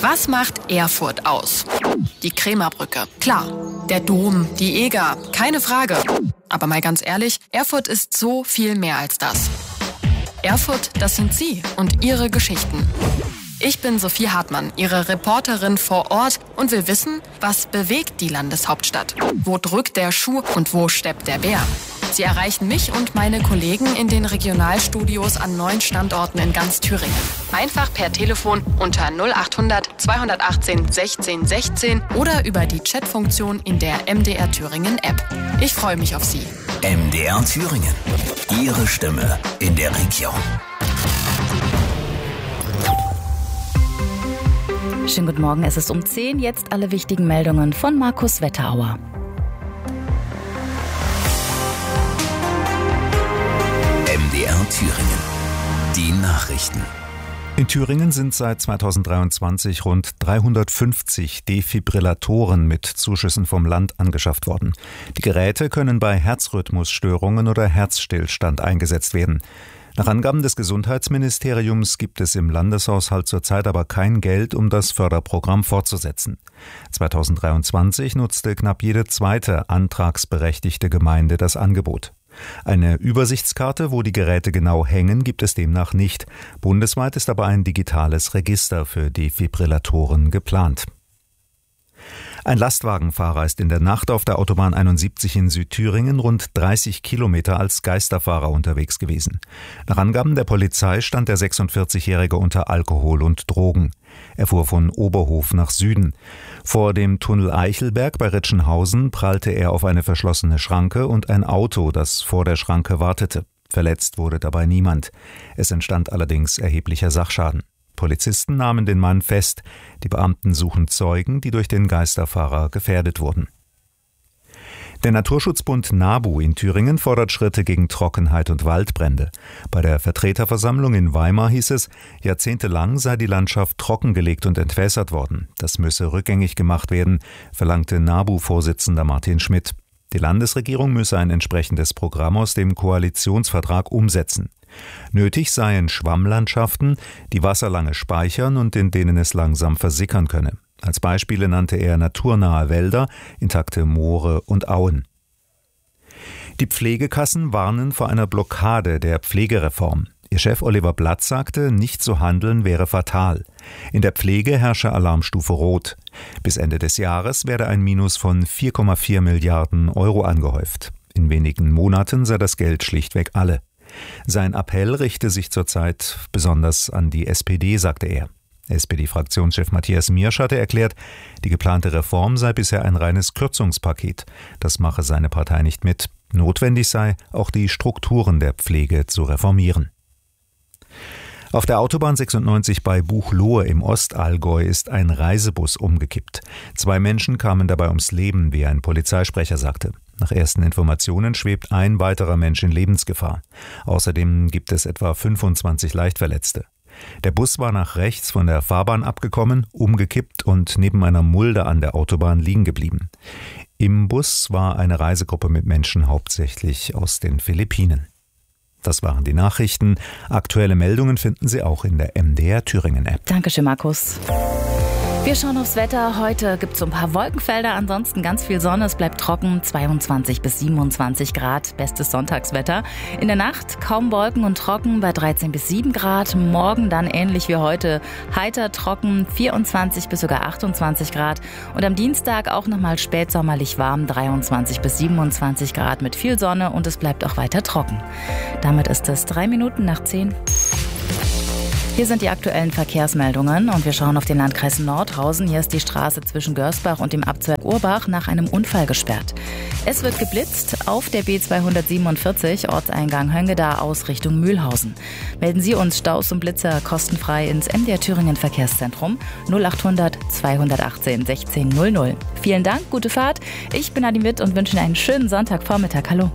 Was macht Erfurt aus? Die Krämerbrücke. Klar. Der Dom, die Eger. Keine Frage. Aber mal ganz ehrlich, Erfurt ist so viel mehr als das. Erfurt, das sind Sie und Ihre Geschichten. Ich bin Sophie Hartmann, Ihre Reporterin vor Ort und will wissen, was bewegt die Landeshauptstadt? Wo drückt der Schuh und wo steppt der Bär? Sie erreichen mich und meine Kollegen in den Regionalstudios an 9 Standorten in ganz Thüringen. Einfach per Telefon unter 0800 218 16 16 oder über die Chatfunktion in der MDR Thüringen App. Ich freue mich auf Sie. MDR Thüringen. Ihre Stimme in der Region. Schönen guten Morgen, es ist um 10. Jetzt alle wichtigen Meldungen von Markus Wetterauer. MDR Thüringen. Die Nachrichten. In Thüringen sind seit 2023 rund 350 Defibrillatoren mit Zuschüssen vom Land angeschafft worden. Die Geräte können bei Herzrhythmusstörungen oder Herzstillstand eingesetzt werden. Nach Angaben des Gesundheitsministeriums gibt es im Landeshaushalt zurzeit aber kein Geld, um das Förderprogramm fortzusetzen. 2023 nutzte knapp jede zweite antragsberechtigte Gemeinde das Angebot. Eine Übersichtskarte, wo die Geräte genau hängen, gibt es demnach nicht. Bundesweit ist aber ein digitales Register für Defibrillatoren geplant. Ein Lastwagenfahrer ist in der Nacht auf der Autobahn 71 in Südthüringen rund 30 Kilometer als Geisterfahrer unterwegs gewesen. Nach Angaben der Polizei stand der 46-Jährige unter Alkohol und Drogen. Er fuhr von Oberhof nach Süden. Vor dem Tunnel Eichelberg bei Ritschenhausen prallte er auf eine verschlossene Schranke und ein Auto, das vor der Schranke wartete. Verletzt wurde dabei niemand. Es entstand allerdings erheblicher Sachschaden. Polizisten nahmen den Mann fest. Die Beamten suchen Zeugen, die durch den Geisterfahrer gefährdet wurden. Der Naturschutzbund NABU in Thüringen fordert Schritte gegen Trockenheit und Waldbrände. Bei der Vertreterversammlung in Weimar hieß es, jahrzehntelang sei die Landschaft trockengelegt und entwässert worden. Das müsse rückgängig gemacht werden, verlangte NABU-Vorsitzender Martin Schmidt. Die Landesregierung müsse ein entsprechendes Programm aus dem Koalitionsvertrag umsetzen. Nötig seien Schwammlandschaften, die Wasser lange speichern und in denen es langsam versickern könne. Als Beispiele nannte er naturnahe Wälder, intakte Moore und Auen. Die Pflegekassen warnen vor einer Blockade der Pflegereform. Ihr Chef Oliver Blatt sagte, nicht zu handeln wäre fatal. In der Pflege herrsche Alarmstufe Rot. Bis Ende des Jahres werde ein Minus von 4,4 Milliarden Euro angehäuft. In wenigen Monaten sei das Geld schlichtweg alle. Sein Appell richte sich zurzeit besonders an die SPD, sagte er. SPD-Fraktionschef Matthias Miersch hatte erklärt, die geplante Reform sei bisher ein reines Kürzungspaket. Das mache seine Partei nicht mit. Notwendig sei, auch die Strukturen der Pflege zu reformieren. Auf der Autobahn 96 bei Buchloe im Ostallgäu ist ein Reisebus umgekippt. 2 Menschen kamen dabei ums Leben, wie ein Polizeisprecher sagte. Nach ersten Informationen schwebt ein weiterer Mensch in Lebensgefahr. Außerdem gibt es etwa 25 Leichtverletzte. Der Bus war nach rechts von der Fahrbahn abgekommen, umgekippt und neben einer Mulde an der Autobahn liegen geblieben. Im Bus war eine Reisegruppe mit Menschen hauptsächlich aus den Philippinen. Das waren die Nachrichten. Aktuelle Meldungen finden Sie auch in der MDR Thüringen App. Dankeschön, Markus. Wir schauen aufs Wetter. Heute gibt es so ein paar Wolkenfelder, ansonsten ganz viel Sonne. Es bleibt trocken, 22 bis 27 Grad, bestes Sonntagswetter. In der Nacht kaum Wolken und trocken bei 13 bis 7 Grad. Morgen dann ähnlich wie heute, heiter, trocken, 24 bis sogar 28 Grad. Und am Dienstag auch nochmal spätsommerlich warm, 23 bis 27 Grad mit viel Sonne und es bleibt auch weiter trocken. Damit ist es 3 Minuten nach 10. Hier sind die aktuellen Verkehrsmeldungen und wir schauen auf den Landkreis Nordhausen. Hier ist die Straße zwischen Görsbach und dem Abzweig Urbach nach einem Unfall gesperrt. Es wird geblitzt auf der B247, Ortseingang Höngeda aus Richtung Mühlhausen. Melden Sie uns Staus und Blitzer kostenfrei ins MDR Thüringen Verkehrszentrum 0800 218 16 00. Vielen Dank, gute Fahrt. Ich bin Adi Witt und wünsche Ihnen einen schönen Sonntagvormittag. Hallo.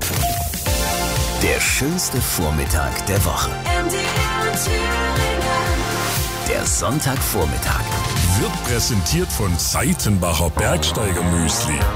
Der schönste Vormittag der Woche. Der Sonntagvormittag wird präsentiert von Seitenbacher Bergsteiger Müsli.